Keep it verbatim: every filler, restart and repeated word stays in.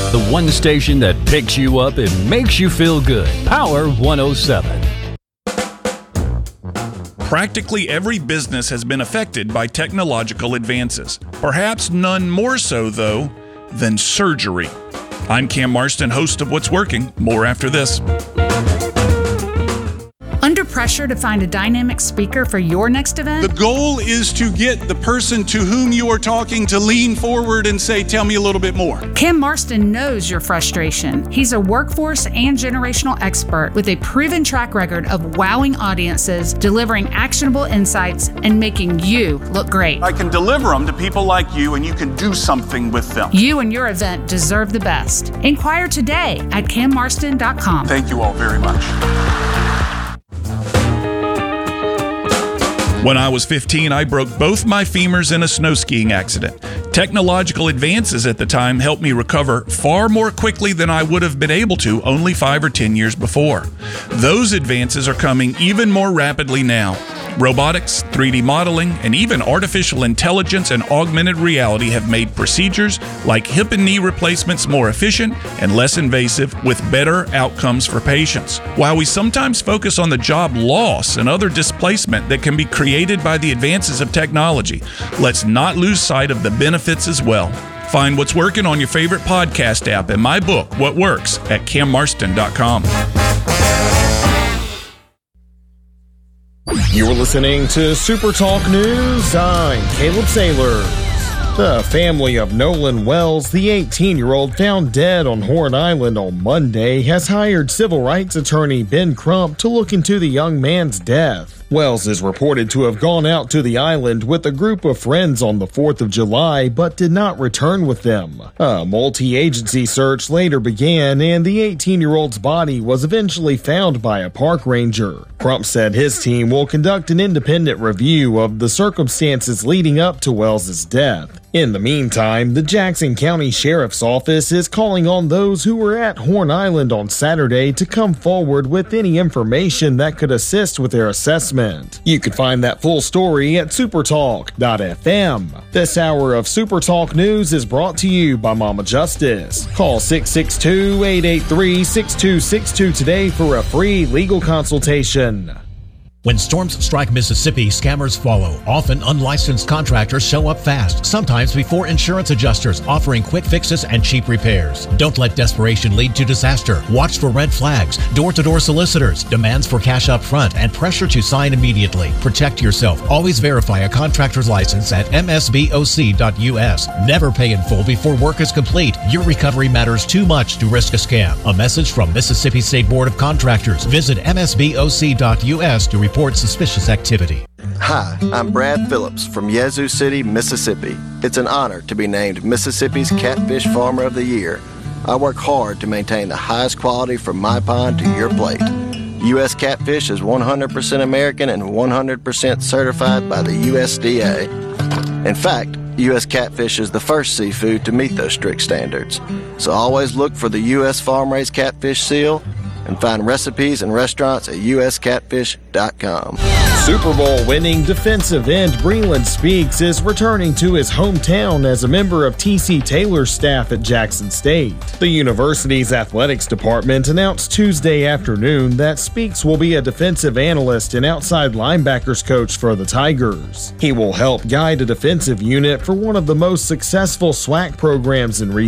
The one station that picks you up and makes you feel good. Power one oh seven. Practically every business has been affected by technological advances. Perhaps none more so, though, than surgery. I'm Cam Marston, host of What's Working. More after this. Under pressure to find a dynamic speaker for your next event? The goal is to get the person to whom you are talking to lean forward and say, tell me a little bit more. Cam Marston knows your frustration. He's a workforce and generational expert with a proven track record of wowing audiences, delivering actionable insights, and making you look great. I can deliver them to people like you, and you can do something with them. You and your event deserve the best. Inquire today at cam marston dot com. Thank you all very much. When I was fifteen, I broke both my femurs in a snow skiing accident. Technological advances at the time helped me recover far more quickly than I would have been able to only five or ten years before. Those advances are coming even more rapidly now. Robotics, three D modeling, and even artificial intelligence and augmented reality have made procedures like hip and knee replacements more efficient and less invasive with better outcomes for patients. While we sometimes focus on the job loss and other displacement that can be created by the advances of technology, let's not lose sight of the benefits as well. Find What's Working on your favorite podcast app and my book, What Works, at cam marston dot com. You're listening to Super Talk News. I'm Caleb Sailors. The family of Nolan Wells, the eighteen-year-old found dead on Horn Island on Monday, has hired civil rights attorney Ben Crump to look into the young man's death. Wells is reported to have gone out to the island with a group of friends on the fourth of July, but did not return with them. A multi-agency search later began, and the eighteen-year-old's body was eventually found by a park ranger. Crump said his team will conduct an independent review of the circumstances leading up to Wells's death. In the meantime, the Jackson County Sheriff's Office is calling on those who were at Horn Island on Saturday to come forward with any information that could assist with their assessment. You can find that full story at supertalk dot f m. This hour of Super Talk News is brought to you by Mama Justice. Call six six two, eight eight three, six two six two today for a free legal consultation. When storms strike Mississippi, scammers follow. Often unlicensed contractors show up fast, sometimes before insurance adjusters, offering quick fixes and cheap repairs. Don't let desperation lead to disaster. Watch for red flags, door-to-door solicitors, demands for cash up front, and pressure to sign immediately. Protect yourself. Always verify a contractor's license at m s b o c dot u s. Never pay in full before work is complete. Your recovery matters too much to risk a scam. A message from Mississippi State Board of Contractors. Visit m s b o c dot u s to report suspicious activity. Hi, I'm Brad Phillips from Yazoo City, Mississippi. It's an honor to be named Mississippi's Catfish Farmer of the Year. I work hard to maintain the highest quality from my pond to your plate. U S Catfish is one hundred percent American and one hundred percent certified by the U S D A. In fact, U S Catfish is the first seafood to meet those strict standards. So always look for the U S Farm-Raised Catfish seal and find recipes and restaurants at u s catfish dot com. Super Bowl winning defensive end Breland Speaks is returning to his hometown as a member of T C Taylor's staff at Jackson State. The university's athletics department announced Tuesday afternoon that Speaks will be a defensive analyst and outside linebackers coach for the Tigers. He will help guide a defensive unit for one of the most successful SWAC programs in recent